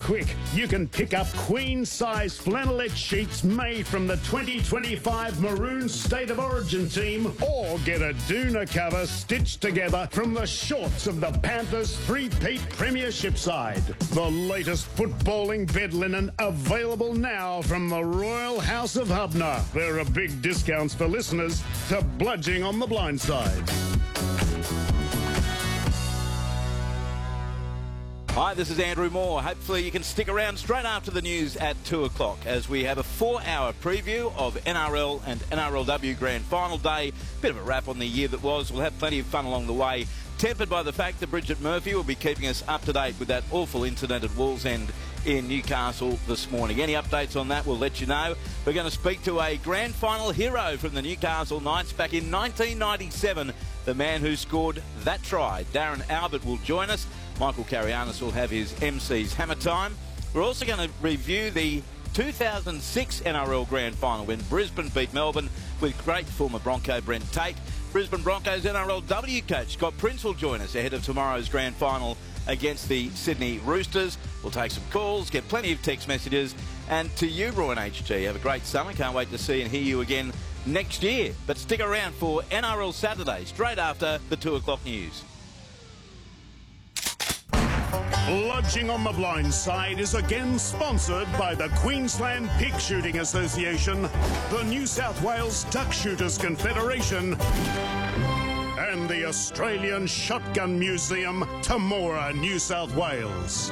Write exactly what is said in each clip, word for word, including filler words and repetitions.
quick. You can pick up queen-size flannelette sheets made from the twenty twenty-five Maroon State of Origin team, or get a doona cover stitched together from the shorts of the Panthers three-peat premiership side. The latest footballing bed linen available now from the Royal House of Hubner. There are big discounts for listeners to Bludging on the Blind Side. Hi, this is Andrew Moore. Hopefully you can stick around straight after the news at two o'clock as we have a four-hour preview of N R L and N R L W Grand Final Day. Bit of a wrap on the year that was. We'll have plenty of fun along the way, tempered by the fact that Bridget Murphy will be keeping us up to date with that awful incident at Wallsend in Newcastle this morning. Any updates on that, we'll let you know. We're going to speak to a grand final hero from the Newcastle Knights back in nineteen ninety-seven, the man who scored that try. Darren Albert will join us. Michael Carianis will have his M C's Hammer Time. We're also going to review the two thousand six N R L Grand Final when Brisbane beat Melbourne with great former Bronco Brent Tate. Brisbane Broncos N R L W coach Scott Prince will join us ahead of tomorrow's Grand Final against the Sydney Roosters. We'll take some calls, get plenty of text messages, and to you, Roy and H G, have a great summer. Can't wait to see and hear you again next year. But stick around for N R L Saturday, straight after the two o'clock news. Bludging on the Blind Side is again sponsored by the Queensland Pig Shooting Association, the New South Wales Duck Shooters Confederation, and the Australian Shotgun Museum, Temora, New South Wales.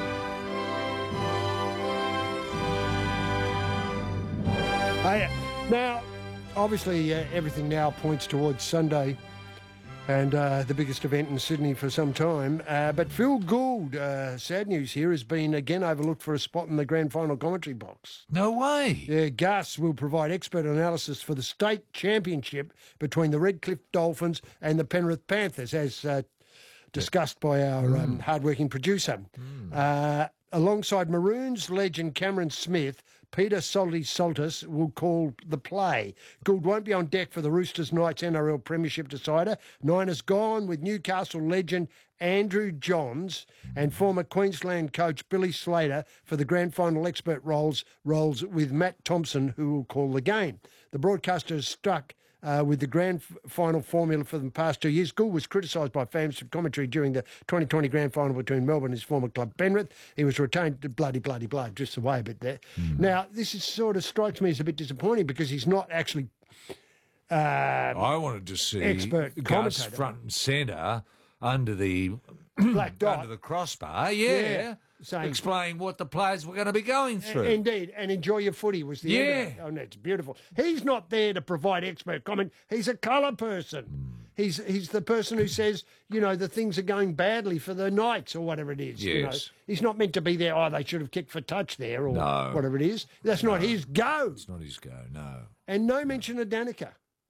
Hey, now, obviously, uh, everything now points towards Sunday and uh, the biggest event in Sydney for some time. Uh, but Phil Gould, uh, sad news here, has been again overlooked for a spot in the grand final commentary box. No way. Yeah, Gus will provide expert analysis for the state championship between the Redcliffe Dolphins and the Penrith Panthers, as uh, discussed by our mm. um, hard-working producer. Mm. Uh, alongside Maroons legend Cameron Smith, Peter Salty Saltis will call the play. Gould won't be on deck for the Roosters Knights N R L Premiership decider. Nine has gone with Newcastle legend Andrew Johns and former Queensland coach Billy Slater for the grand final expert roles, roles with Matt Thompson, who will call the game. The broadcaster is stuck Uh, with the grand f- final formula for the past two years. Gould was criticised by fans of commentary during the twenty twenty grand final between Melbourne and his former club Penrith. He was retained to bloody, bloody, bloody, just away a bit there. Mm. Now, this is sort of strikes me as a bit disappointing because he's not actually uh, I wanted to see expert Gus commentator. front and centre under the black dot. under the crossbar, yeah. yeah. Saying, explain what the players were going to be going through. Indeed, and enjoy your footy was the yeah. end of it. Oh, no, it's beautiful. He's not there to provide expert comment. He's a colour person. Mm. He's he's the person who says, you know, the things are going badly for the Knights or whatever it is. Yes. You know? He's not meant to be there, oh, they should have kicked for touch there or no. whatever it is. That's no. not his go. It's not his go, no. And no mention of Danica.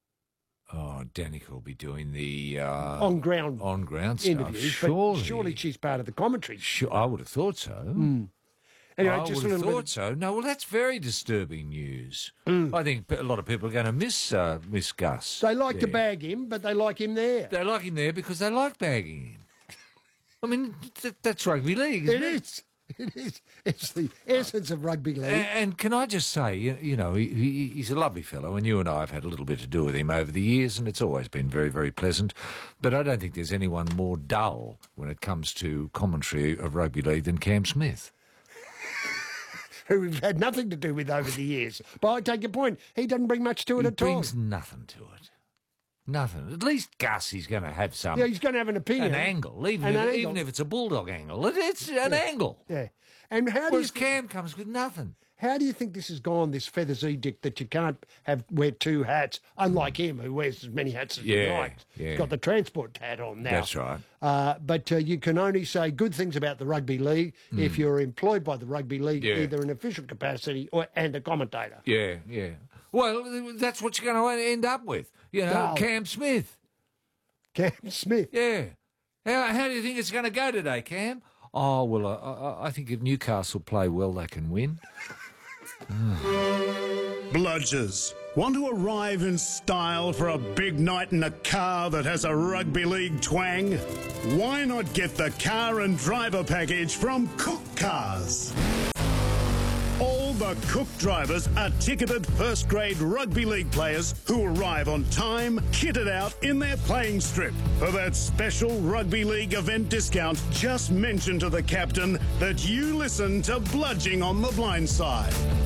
Oh, Danica will be doing the uh, on ground on ground stuff. Interviews, surely, but surely she's part of the commentary. Sure, I would have thought so. Mm. Anyway, I just would a have little thought bit so. No, well, that's very disturbing news. Mm. I think a lot of people are going to miss uh, miss Gus. They like there. to bag him, but they like him there. They like him there because they like bagging him. I mean, th- that's rugby league, isn't it? It is. It is. It's the essence of rugby league. And, and can I just say, you, you know, he, he, he's a lovely fellow, and you and I have had a little bit to do with him over the years, and it's always been very, very pleasant. But I don't think there's anyone more dull when it comes to commentary of rugby league than Cam Smith. Who we've had nothing to do with over the years. But I take your point. He doesn't bring much to it he at all. He brings nothing to it. Nothing. At least Gus, he's going to have some... Yeah, he's going to have an opinion. An angle, even, an if, angle. even if it's a bulldog angle. It, it's an yeah. angle. Yeah. And how do Whereas you Cam comes with nothing. How do you think this has gone, this Feathers edict, that you can't have wear two hats, unlike him, who wears as many hats as yeah, he likes? Yeah. He's got the transport hat on now. That's right. Uh, but uh, you can only say good things about the rugby league mm. if you're employed by the rugby league, yeah. either in official capacity or and a commentator. Yeah, yeah. Well, that's what you're going to end up with. You know, Dull. Cam Smith. Cam Smith. Yeah. How, how do you think it's going to go today, Cam? Oh, well, I, I, I think if Newcastle play well, they can win. oh. Bludgers, want to arrive in style for a big night in a car that has a rugby league twang? Why not get the car and driver package from Cook Cars? the Cook drivers are ticketed first-grade rugby league players who arrive on time, kitted out in their playing strip. For that special rugby league event discount, just mention to the captain that you listen to Bludging on the Blind Side.